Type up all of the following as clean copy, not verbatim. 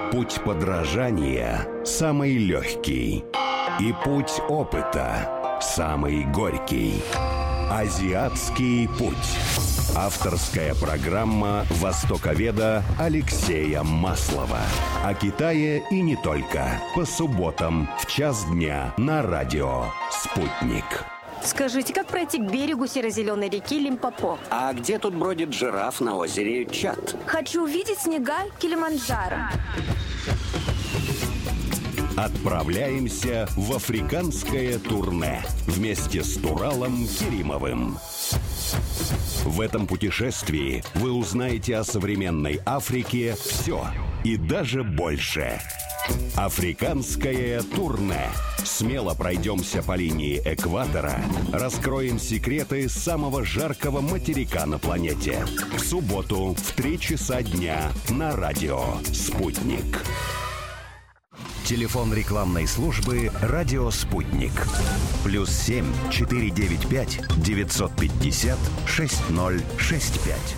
Путь подражания самый легкий, и путь опыта самый горький. Азиатский путь. Авторская программа востоковеда Алексея Маслова. О Китае и не только. По субботам в 1:00 дня на радио «Спутник». Скажите, как пройти к берегу серо-зеленой реки Лимпопо? А где тут бродит жираф на озере Чад? Хочу увидеть снега Килиманджаро. Отправляемся в африканское турне вместе с Туралом Керимовым. В этом путешествии вы узнаете о современной Африке все и даже больше. Африканское турне. Смело пройдемся по линии экватора, раскроем секреты самого жаркого материка на планете. В субботу в 3:00 дня на радио «Спутник». Телефон рекламной службы «Радио Спутник». +7 495 950 6065.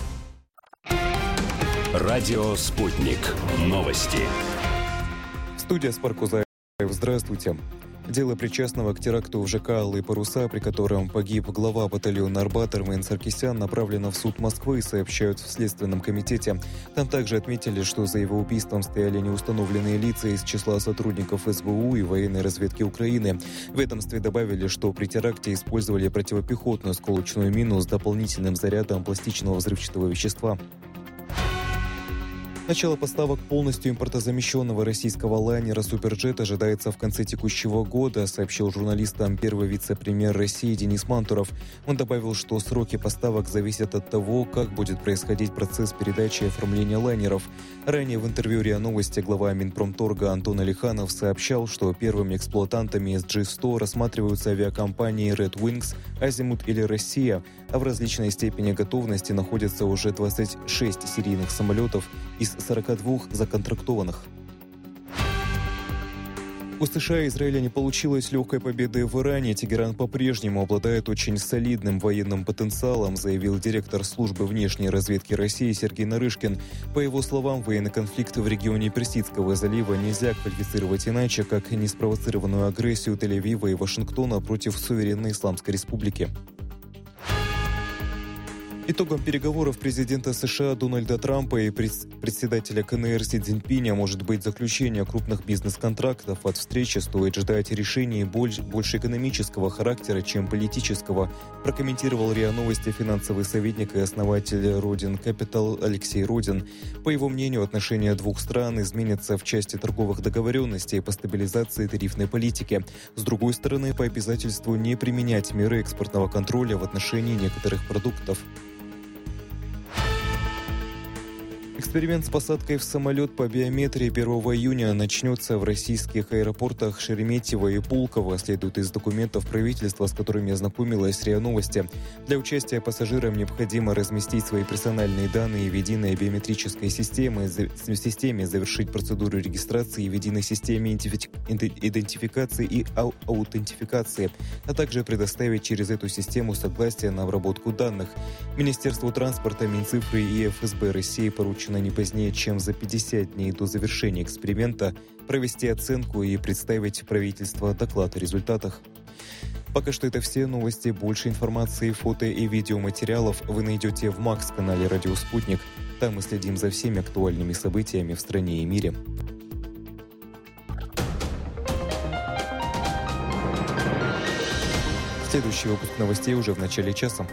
Радио Спутник. Новости. Студия «Спаркузаев». Здравствуйте. Дело причастного к теракту в ЖК «Алые паруса», при котором погиб глава батальона «Арбат» Армен Саркисян, направлено в суд Москвы, сообщают в Следственном комитете. Там также отметили, что за его убийством стояли неустановленные лица из числа сотрудников СБУ и военной разведки Украины. В ведомстве добавили, что при теракте использовали противопехотную осколочную мину с дополнительным зарядом пластичного взрывчатого вещества. Начало поставок полностью импортозамещенного российского лайнера «Суперджет» ожидается в конце текущего года, сообщил журналистам первый вице-премьер России Денис Мантуров. Он добавил, что сроки поставок зависят от того, как будет происходить процесс передачи и оформления лайнеров. Ранее в интервью РИА Новости глава Минпромторга Антон Алиханов сообщал, что первыми эксплуатантами SG-100 рассматриваются авиакомпании Red Wings, Азимут или Россия, а в различной степени готовности находятся уже 26 серийных самолетов из 42 законтрактованных. У США и Израиля не получилось легкой победы в Иране. Тегеран по-прежнему обладает очень солидным военным потенциалом, заявил директор службы внешней разведки России Сергей Нарышкин. По его словам, военный конфликт в регионе Персидского залива нельзя квалифицировать иначе, как неспровоцированную агрессию Тель-Авива и Вашингтона против суверенной Исламской Республики. Итогом переговоров президента США Дональда Трампа и председателя КНР Си Цзиньпиня может быть заключение крупных бизнес-контрактов. От встречи стоит ждать решений больше экономического характера, чем политического, прокомментировал РИА Новости финансовый советник и основатель Родин Capital Алексей Родин. По его мнению, отношения двух стран изменятся в части торговых договоренностей по стабилизации тарифной политики. С другой стороны, по обязательству не применять меры экспортного контроля в отношении некоторых продуктов. Эксперимент с посадкой в самолет по биометрии 1 июня начнется в российских аэропортах Шереметьево и Пулково, следует из документов правительства, с которыми ознакомилась РИА Новости. Для участия пассажирам необходимо разместить свои персональные данные в единой биометрической системе, завершить процедуру регистрации в единой системе идентификации и аутентификации, а также предоставить через эту систему согласие на обработку данных. Министерству транспорта, Минцифры и ФСБ России поручено не позднее, чем за 50 дней до завершения эксперимента провести оценку и представить правительству доклад о результатах. Пока что это все новости. Больше информации, фото и видеоматериалов вы найдете в МАКС-канале «Радио Спутник». Там мы следим за всеми актуальными событиями в стране и мире. Следующий выпуск новостей уже в начале часа.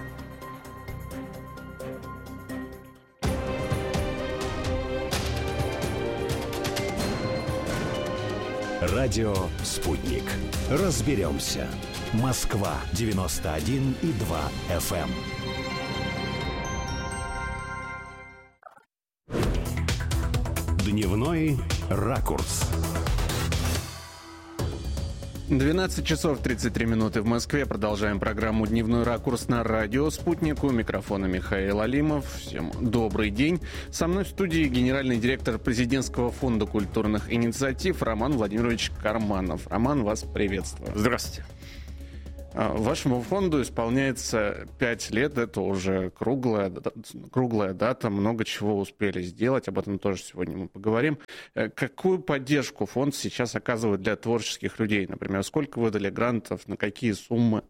Радио «Спутник». Разберемся. Москва 91,2 FM. Дневной ракурс. 12 часов 33 минуты в Москве. Продолжаем программу «Дневной ракурс» на радио «Спутник». У микрофона Михаил Алимов. Всем добрый день. Со мной в студии генеральный директор Президентского фонда культурных инициатив Роман Владимирович Карманов. Роман, вас приветствую. Здравствуйте. Вашему фонду исполняется 5 лет, это уже круглая дата, много чего успели сделать, об этом тоже сегодня мы поговорим. Какую поддержку фонд сейчас оказывает для творческих людей? Например, сколько выдали грантов, на какие суммы?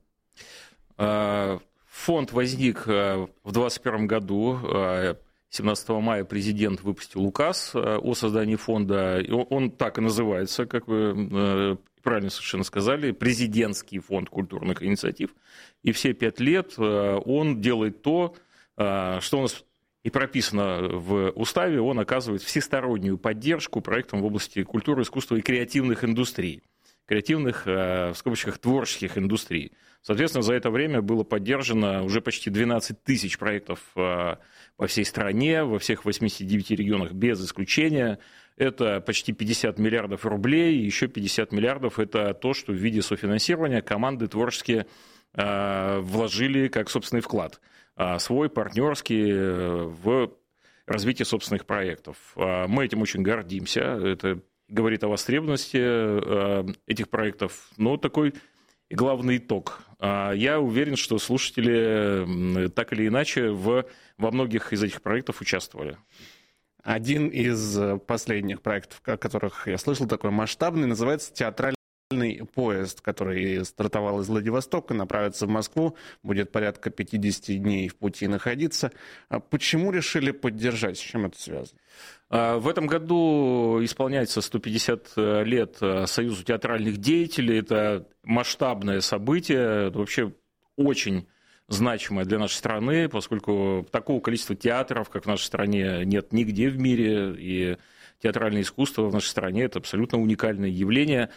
Фонд возник в 2021 году. 17 мая президент выпустил указ о создании фонда. Он так и называется, как вы правильно совершенно сказали, президентский фонд культурных инициатив. И все 5 лет он делает то, что у нас и прописано в уставе, он оказывает всестороннюю поддержку проектам в области культуры, искусства и креативных индустрий. Креативных, в скобочках, творческих индустрий. Соответственно, за это время было поддержано уже почти 12 тысяч проектов по всей стране, во всех 89 регионах без исключения. Это почти 50 миллиардов рублей, еще 50 миллиардов – это то, что в виде софинансирования команды творческие вложили как собственный вклад, свой, партнерский, в развитие собственных проектов. Мы этим очень гордимся, это говорит о востребованности этих проектов, но такой главный итог. Я уверен, что слушатели так или иначе во многих из этих проектов участвовали. Один из последних проектов, о которых я слышал, такой масштабный, называется «Театральный поезд», который стартовал из Владивостока, направится в Москву, будет порядка 50 дней в пути находиться. Почему решили поддержать? С чем это связано? В этом году исполняется 150 лет Союзу театральных деятелей. Это масштабное событие, это вообще очень значимое для нашей страны, поскольку такого количества театров, как в нашей стране, нет нигде в мире, и театральное искусство в нашей стране – это абсолютно уникальное явление.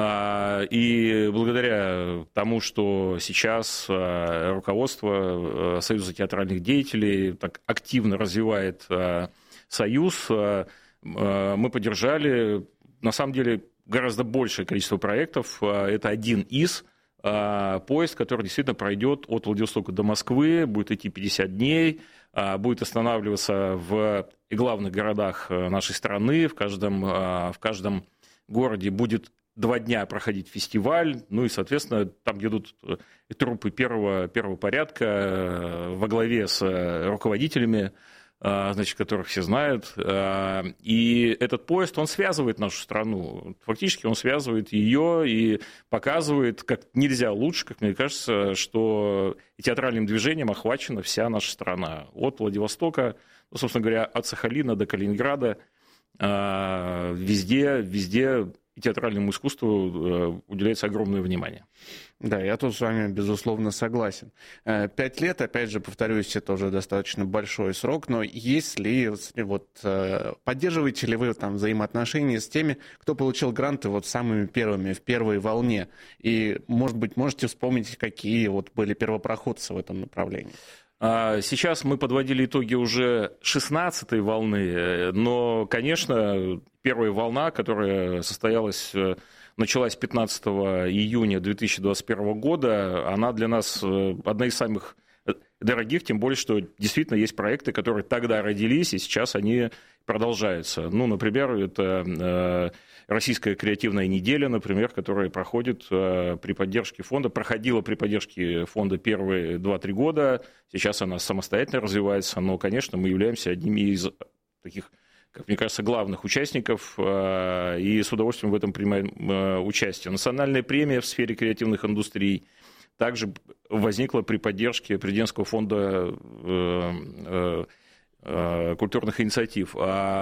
И благодаря тому, что сейчас руководство Союза театральных деятелей так активно развивает Союз, мы поддержали, на самом деле, гораздо большее количество проектов. Это один из поезд, который действительно пройдет от Владивостока до Москвы, будет идти 50 дней, будет останавливаться в главных городах нашей страны, в каждом городе будет 2 дня проходить фестиваль, ну и, соответственно, там едут труппы первого порядка во главе с руководителями, значит, которых все знают. И этот поезд, он связывает нашу страну. Фактически он связывает ее и показывает, как нельзя лучше, как мне кажется, что театральным движением охвачена вся наша страна. От Владивостока, ну, собственно говоря, от Сахалина до Калининграда, везде театральному искусству уделяется огромное внимание. Да, я тут с вами, безусловно, согласен. 5 лет, опять же, повторюсь, это уже достаточно большой срок, но если поддерживаете ли вы там взаимоотношения с теми, кто получил гранты самыми первыми, в первой волне? И, может быть, можете вспомнить, какие были первопроходцы в этом направлении? Сейчас мы подводили итоги уже 16-й волны, но, конечно, первая волна, которая началась 15 июня 2021 года, она для нас одна из самых дорогих, тем более, что действительно есть проекты, которые тогда родились, и сейчас они продолжаются. Ну, например, это Российская креативная неделя, например, которая проходит при поддержке фонда, проходила при поддержке фонда первые 2-3 года, сейчас она самостоятельно развивается, но, конечно, мы являемся одними из таких, как мне кажется, главных участников, и с удовольствием в этом принимаем участие. Национальная премия в сфере креативных индустрий также возникла при поддержке президентского фонда культурных инициатив.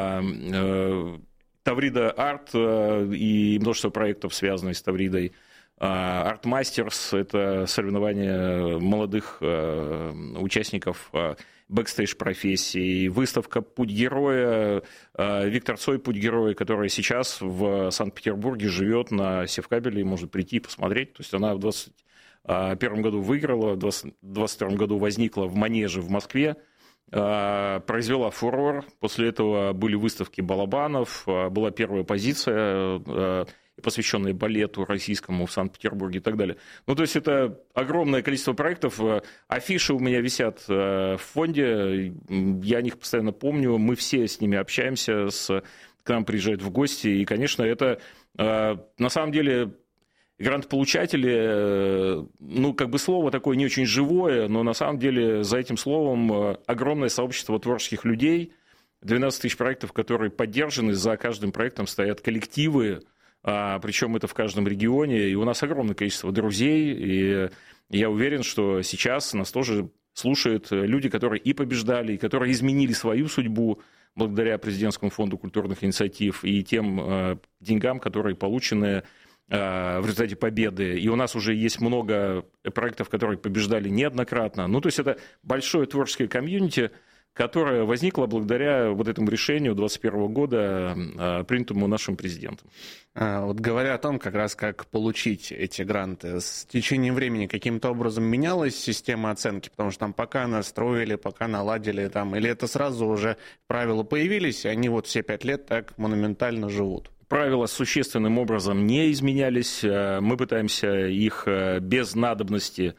Таврида Арт и множество проектов, связанных с Тавридой. Арт Мастерс – это соревнования молодых участников бэкстейдж-профессий. Выставка «Путь героя», Виктор Цой «Путь героя», которая сейчас в Санкт-Петербурге живет на Севкабеле и может прийти и посмотреть. То есть она в 2021 году выиграла, в 2022 году возникла в Манеже в Москве, произвела фурор. После этого были выставки Балабанов, была первая позиция, посвященная балету российскому в Санкт-Петербурге и так далее. Ну, то есть это огромное количество проектов. Афиши у меня висят в фонде, я о них постоянно помню, мы все с ними общаемся, к нам приезжают в гости, и, конечно, это на самом деле грантополучатели, слово такое не очень живое, но на самом деле за этим словом огромное сообщество творческих людей, 12 тысяч проектов, которые поддержаны, за каждым проектом стоят коллективы, причем это в каждом регионе, и у нас огромное количество друзей, и я уверен, что сейчас нас тоже слушают люди, которые и побеждали, и которые изменили свою судьбу благодаря Президентскому фонду культурных инициатив и тем деньгам, которые получены в результате победы. И у нас уже есть много проектов, которые побеждали неоднократно. То есть это большое творческое комьюнити, которое возникло благодаря вот этому решению 2021 года, принятому нашим президентом. Вот говоря о том, как раз как получить эти гранты, с течением времени каким-то образом менялась система оценки? Потому что там пока настроили, пока наладили, или это сразу уже правила появились, и они все 5 лет так монументально живут? Правила существенным образом не изменялись. Мы пытаемся их без надобности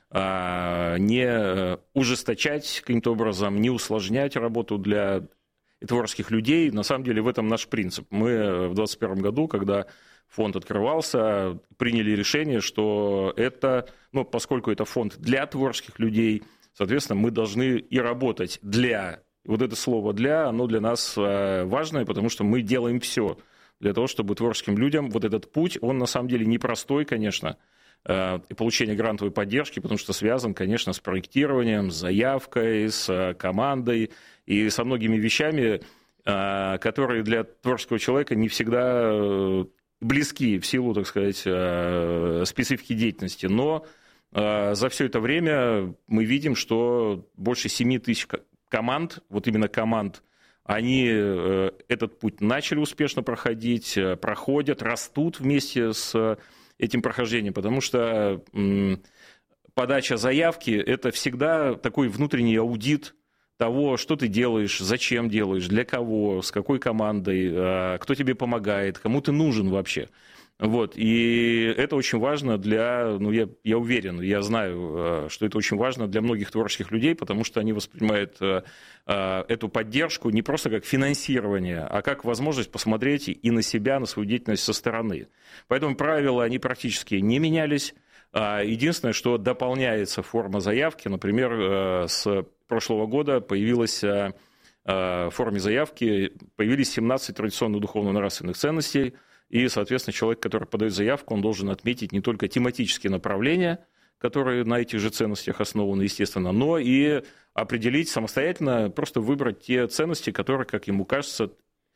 не ужесточать каким-то образом, не усложнять работу для творческих людей. На самом деле в этом наш принцип. Мы в 2021 году, когда фонд открывался, приняли решение, что это, поскольку это фонд для творческих людей, соответственно, мы должны и работать для. Вот это слово «для», оно для нас важное, потому что мы делаем все для того, чтобы творческим людям вот этот путь, он на самом деле непростой, конечно, и получение грантовой поддержки, потому что связан, конечно, с проектированием, с заявкой, с командой и со многими вещами, которые для творческого человека не всегда близки в силу, так сказать, специфики деятельности. Но за все это время мы видим, что больше 7 тысяч команд, вот именно команд, они этот путь начали успешно проходить, проходят, растут вместе с этим прохождением, потому что подача заявки – это всегда такой внутренний аудит того, что ты делаешь, зачем делаешь, для кого, с какой командой, кто тебе помогает, кому ты нужен вообще. И это очень важно для, я уверен, я знаю, что это очень важно для многих творческих людей, потому что они воспринимают эту поддержку не просто как финансирование, а как возможность посмотреть и на себя, на свою деятельность со стороны. Поэтому правила, они практически не менялись. Единственное, что дополняется форма заявки, например, с прошлого года появилась в форме заявки, появились 17 традиционных духовно-нравственных ценностей. И, соответственно, человек, который подает заявку, он должен отметить не только тематические направления, которые на этих же ценностях основаны, естественно, но и определить самостоятельно, просто выбрать те ценности, которые, как ему кажется,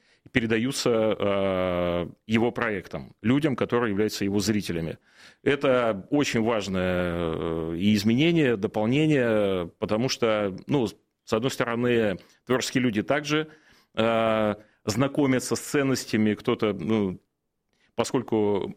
передаются его проектам, людям, которые являются его зрителями. Это очень важное изменение, дополнение, потому что, с одной стороны, творческие люди также знакомятся с ценностями, кто-то, поскольку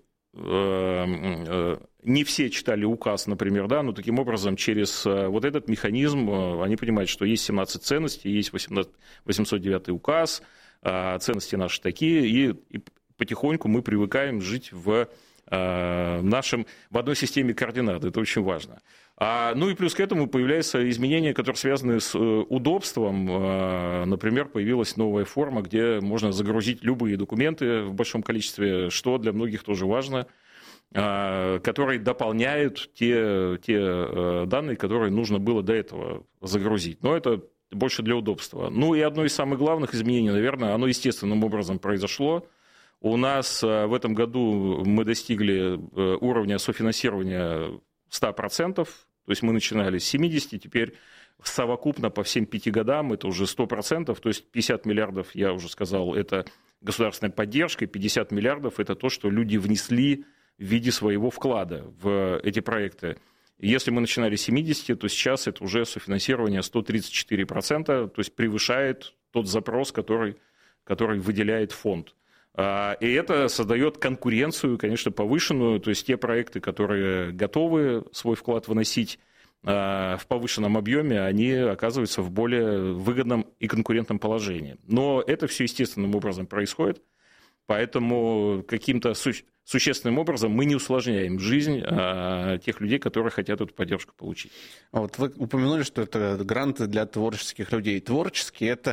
не все читали указ, например, но таким образом через вот этот механизм они понимают, что есть 17 ценностей, есть 809 указ, ценности наши такие, и потихоньку мы привыкаем жить в одной системе координат, это очень важно. И плюс к этому появляются изменения, которые связаны с удобством. Например, появилась новая форма, где можно загрузить любые документы в большом количестве, что для многих тоже важно, которые дополняют те данные, которые нужно было до этого загрузить. Но это больше для удобства. И одно из самых главных изменений, наверное, оно естественным образом произошло. У нас в этом году мы достигли уровня софинансирования 100%. То есть мы начинали с 70, теперь совокупно по всем 5 годам это уже 100%, то есть 50 миллиардов, я уже сказал, это государственная поддержка, и 50 миллиардов это то, что люди внесли в виде своего вклада в эти проекты. Если мы начинали с 70, то сейчас это уже софинансирование 134%, то есть превышает тот запрос, который выделяет фонд. И это создает конкуренцию, конечно, повышенную, то есть те проекты, которые готовы свой вклад выносить в повышенном объеме, они оказываются в более выгодном и конкурентном положении. Но это все естественным образом происходит, поэтому каким-то существенным образом мы не усложняем жизнь тех людей, которые хотят эту поддержку получить. Вы упомянули, что это гранты для творческих людей. Творческие – это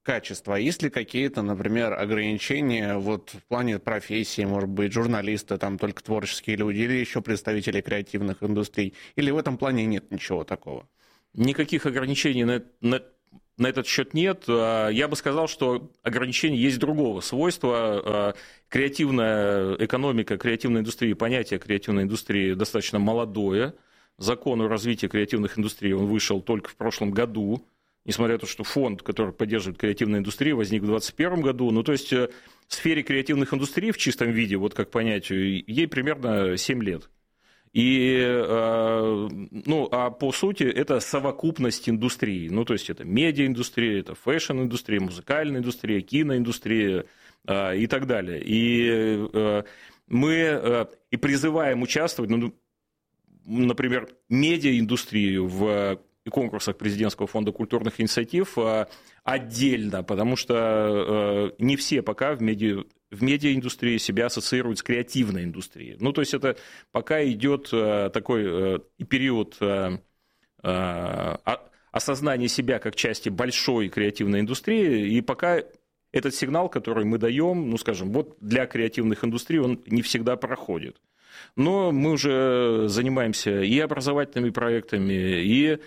качества. Есть ли какие-то, например, ограничения вот в плане профессии, может быть, журналисты, там только творческие люди, или еще представители креативных индустрий? Или в этом плане нет ничего такого? Никаких ограничений на этот счет нет. Я бы сказал, что ограничения есть другого свойства. Креативная экономика, креативная индустрия, понятие креативной индустрии достаточно молодое. Закон о развитии креативных индустрий, он вышел только в прошлом году, несмотря на то, что фонд, который поддерживает креативную индустрию, возник в 2021 году. Ну, то есть в сфере креативных индустрий в чистом виде, вот как понятию, ей примерно 7 лет. И, а по сути, это совокупность индустрий. Ну, то есть это медиаиндустрия, это фэшн-индустрия, музыкальная индустрия, киноиндустрия и так далее. И мы и призываем участвовать, например, медиаиндустрию в конкурсах Президентского фонда культурных инициатив отдельно, потому что не все пока в медиаиндустрии себя ассоциируют с креативной индустрией. Ну, то есть это пока идет такой период осознания себя как части большой креативной индустрии, и пока этот сигнал, который мы даем, ну, скажем, вот для креативных индустрий, он не всегда проходит. Но мы уже занимаемся и образовательными проектами, и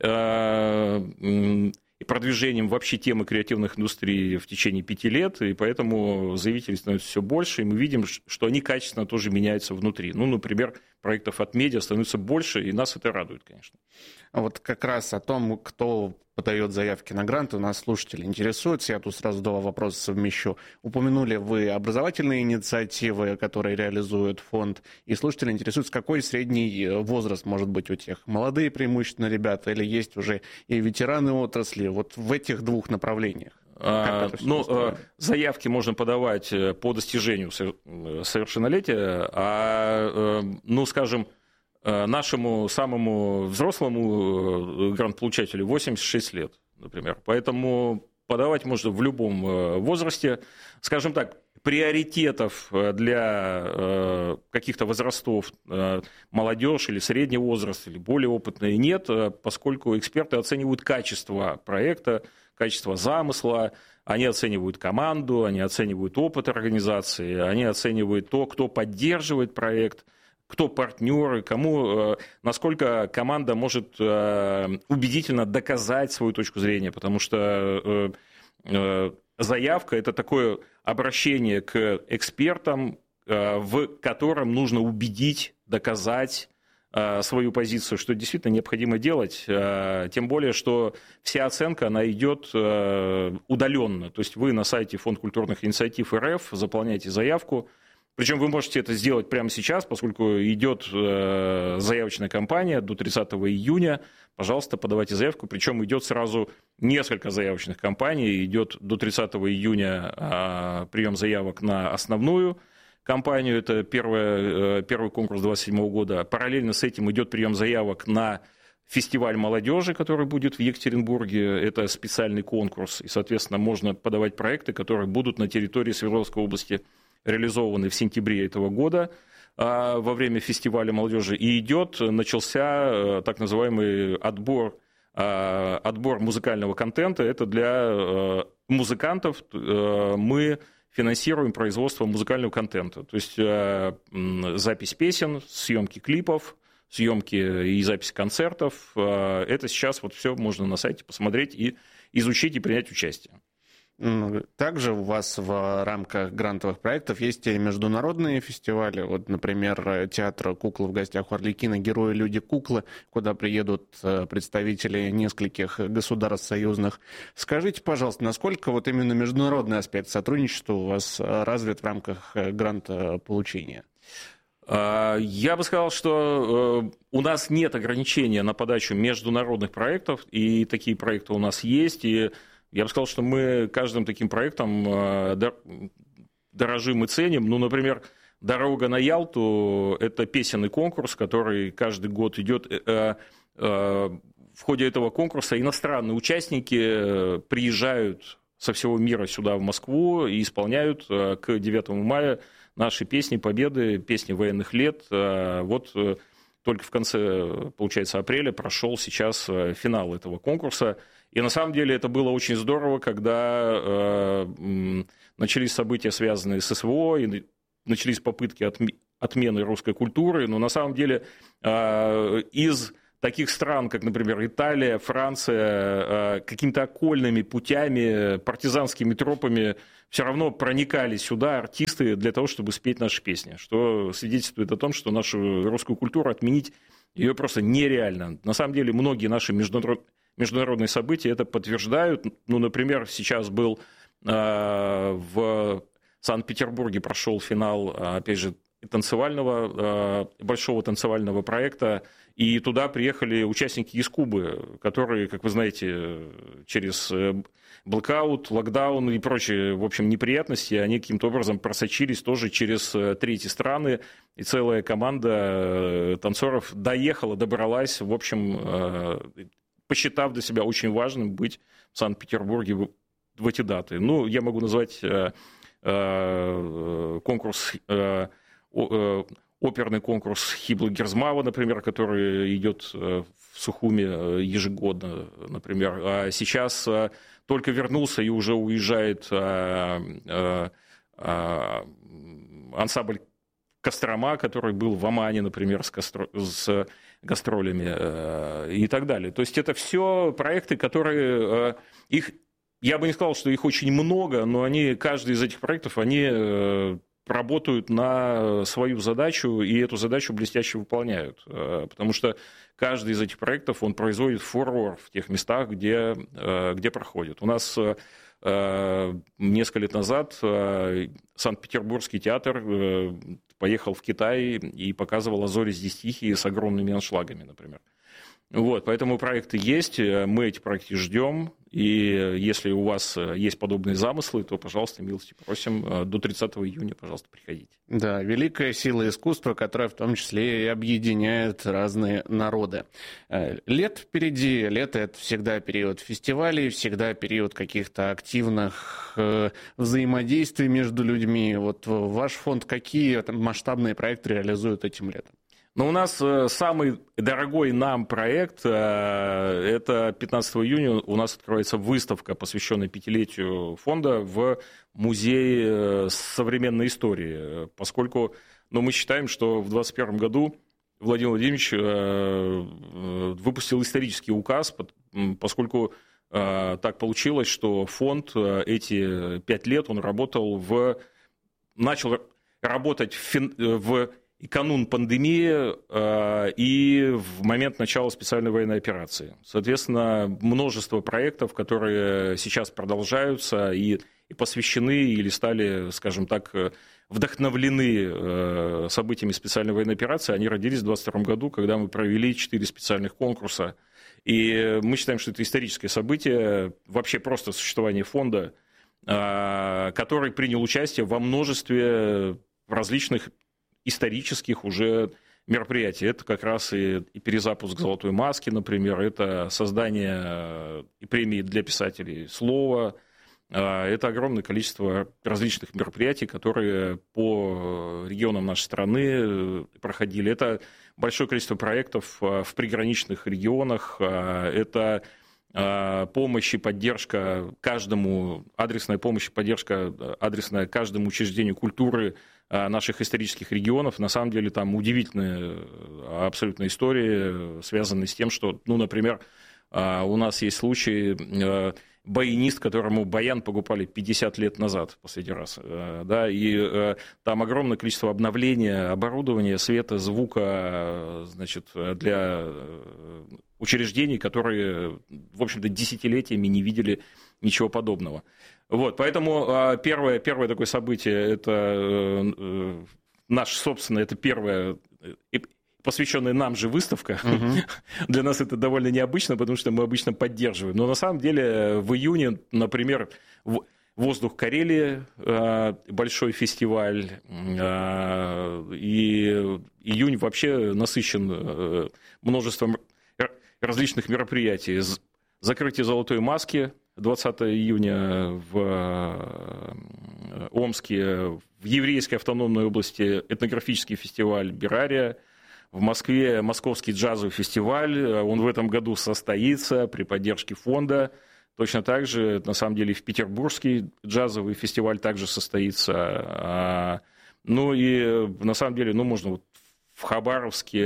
продвижением вообще темы креативных индустрий в течение 5 лет, и поэтому заявителей становится все больше, и мы видим, что они качественно тоже меняются внутри. Ну, например, проектов от медиа становится больше, и нас это радует, конечно. А вот как раз о том, кто подает заявки на гранты, у нас слушатели интересуются. Я тут сразу два вопроса совмещу. Упомянули вы образовательные инициативы, которые реализует фонд, и слушатели интересуются, какой средний возраст может быть у тех? Молодые преимущественно ребята или есть уже и ветераны отрасли? Вот в этих двух направлениях. Заявки можно подавать по достижению совершеннолетия, скажем, нашему самому взрослому грантополучателю 86 лет, например. Поэтому подавать можно в любом возрасте. Скажем так, приоритетов для каких-то возрастов, молодежь или средний возраст, или более опытные нет, поскольку эксперты оценивают качество проекта, качество замысла, они оценивают команду, они оценивают опыт организации, они оценивают то, кто поддерживает проект, кто партнеры, кому, насколько команда может убедительно доказать свою точку зрения, потому что заявка – это такое обращение к экспертам, в котором нужно убедить, доказать свою позицию, что действительно необходимо делать, тем более, что вся оценка, она идет удаленно. То есть вы на сайте Фонд культурных инициатив РФ заполняете заявку, причем вы можете это сделать прямо сейчас, поскольку идет заявочная кампания до 30 июня. Пожалуйста, подавайте заявку. Причем идет сразу несколько заявочных кампаний. Идет до 30 июня прием заявок на основную кампанию. Это первый конкурс 2027 года. Параллельно с этим идет прием заявок на фестиваль молодежи, который будет в Екатеринбурге. Это специальный конкурс. И, соответственно, можно подавать проекты, которые будут на территории Свердловской области реализованы в сентябре этого года во время фестиваля молодежи. И начался так называемый отбор музыкального контента. Это для музыкантов. Мы финансируем производство музыкального контента. То есть запись песен, съемки клипов, съемки и запись концертов. Это сейчас вот все можно на сайте посмотреть и изучить и принять участие. Также у вас в рамках грантовых проектов есть и международные фестивали. Вот, например, театр «Кукла в гостях у Арлекина», «Герои, люди, куклы», куда приедут представители нескольких государств союзных. Скажите, пожалуйста, насколько вот именно международный аспект сотрудничества у вас развит в рамках гранта получения? Я бы сказал, что у нас нет ограничения на подачу международных проектов, и такие проекты у нас есть, и я бы сказал, что мы каждым таким проектом дорожим и ценим. Ну, например, «Дорога на Ялту» – это песенный конкурс, который каждый год идет. В ходе этого конкурса иностранные участники приезжают со всего мира сюда, в Москву, и исполняют к 9 мая наши песни Победы, песни военных лет. Вот только в конце, получается, апреля прошел сейчас финал этого конкурса. И на самом деле это было очень здорово, когда начались события, связанные с СВО, и начались попытки отмены русской культуры. Но на самом деле из таких стран, как, например, Италия, Франция, какими-то окольными путями, партизанскими тропами все равно проникали сюда артисты для того, чтобы спеть наши песни, что свидетельствует о том, что нашу русскую культуру отменить ее просто нереально. На самом деле многие наши международные события это подтверждают. Ну, например, сейчас был в Санкт-Петербурге прошел финал, опять же, большого танцевального проекта, и туда приехали участники из Кубы, которые, как вы знаете, через блэкаут, локдаун и прочие, в общем, неприятности, они каким-то образом просочились тоже через третьи страны, и целая команда танцоров добралась, в общем, посчитав для себя очень важным быть в Санкт-Петербурге в эти даты. Ну, я могу назвать конкурс, оперный конкурс Хиблы Герзмава, например, который идет в Сухуме ежегодно, например. А сейчас только вернулся и уже уезжает ансамбль Кострома, который был в Омане, например, с гастролями и так далее. То есть это все проекты, которые я бы не сказал, что их очень много, но каждый из этих проектов, они работают на свою задачу, и эту задачу блестяще выполняют. Потому что каждый из этих проектов, он производит фурор в тех местах, где проходит. У нас несколько лет назад Санкт-Петербургский театр поехал в Китай и показывал «А зори здесь тихие» с огромными аншлагами, например. Вот, поэтому проекты есть, мы эти проекты ждем, и если у вас есть подобные замыслы, то, пожалуйста, милости просим, до 30 июня, пожалуйста, приходите. Да, великая сила искусства, которая в том числе и объединяет разные народы. Лето впереди, лето – это всегда период фестивалей, всегда период каких-то активных взаимодействий между людьми. Вот ваш фонд какие масштабные проекты реализует этим летом? Но у нас самый дорогой нам проект, это 15 июня у нас откроется выставка, посвященная 5-летию фонда в Музее современной истории, поскольку мы считаем, что в 2021 году Владимир Владимирович выпустил исторический указ, поскольку так получилось, что фонд эти 5 лет он начал работать в канун пандемии и в момент начала специальной военной операции. Соответственно, множество проектов, которые сейчас продолжаются и посвящены или стали, скажем так, вдохновлены событиями специальной военной операции, они родились в 2022 году, когда мы провели 4 специальных конкурса. И мы считаем, что это историческое событие, вообще просто существование фонда, который принял участие во множестве различных исторических уже мероприятий. Это как раз и перезапуск «Золотой маски», например, это создание премии для писателей «Слово», это огромное количество различных мероприятий, которые по регионам нашей страны проходили. Это большое количество проектов в приграничных регионах, это помощь и поддержка каждому, адресная помощь и поддержка адресная каждому учреждению культуры наших исторических регионов. На самом деле там удивительные абсолютно истории, связанные с тем, что, например, у нас есть случай, баянист, которому баян покупали 50 лет назад в последний раз. Да, и там огромное количество обновления оборудования, света, звука, значит, для учреждений, которые, в общем-то, десятилетиями не видели ничего подобного. Вот, поэтому первое такое событие, это наше собственное, это первое, посвященная нам же выставка. Для нас это довольно необычно, потому что мы обычно поддерживаем. Но на самом деле в июне, например, «Воздух Карелии», большой фестиваль, и июнь вообще насыщен множеством различных мероприятий. Закрытие «Золотой маски» 20 июня в Омске, в Еврейской автономной области этнографический фестиваль «Берария», В Москве Московский джазовый фестиваль, он в этом году состоится при поддержке фонда. Точно так же, на самом деле, в Петербургский джазовый фестиваль также состоится. Ну и, на самом деле, можно вот в Хабаровске,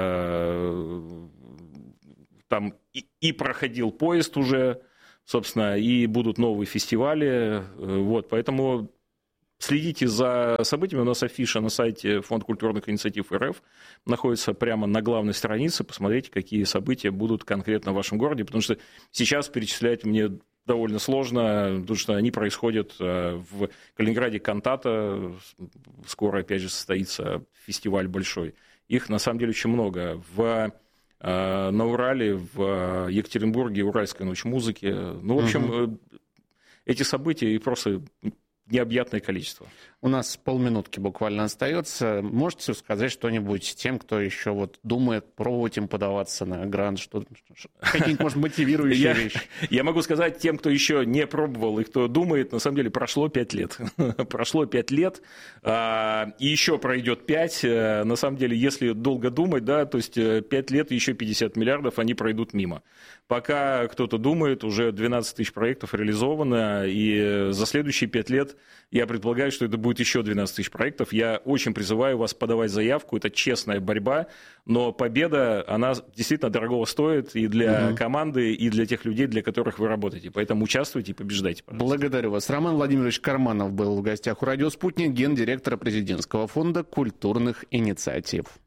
там и проходил поезд уже, собственно, и будут новые фестивали. Вот, поэтому следите за событиями. У нас афиша на сайте Фонда культурных инициатив РФ находится прямо на главной странице. Посмотрите, какие события будут конкретно в вашем городе, потому что сейчас перечислять мне довольно сложно, потому что они происходят в Калининграде «Кантата», скоро, опять же, состоится фестиваль большой. Их, на самом деле, очень много. На Урале, в Екатеринбурге Уральская ночь музыки. Ну, в общем, эти события и просто необъятное количество. У нас полминутки буквально остается. Можете сказать что-нибудь тем, кто еще вот думает пробовать им подаваться на грант, какие-нибудь, может, мотивирующие вещи? Я могу сказать тем, кто еще не пробовал и кто думает, на самом деле прошло 5 лет. Прошло 5 лет, и еще пройдет 5. На самом деле, если долго думать, да, то есть 5 лет и еще 50 миллиардов, они пройдут мимо. Пока кто-то думает, уже 12 тысяч проектов реализовано, и за следующие 5 лет я предполагаю, что это будет еще 12 тысяч проектов. Я очень призываю вас подавать заявку. Это честная борьба, но победа, она действительно дорогого стоит и для команды, и для тех людей, для которых вы работаете. Поэтому участвуйте и побеждайте, пожалуйста. Благодарю вас. Роман Владимирович Карманов был в гостях у «Радио Спутник», гендиректора президентского фонда культурных инициатив.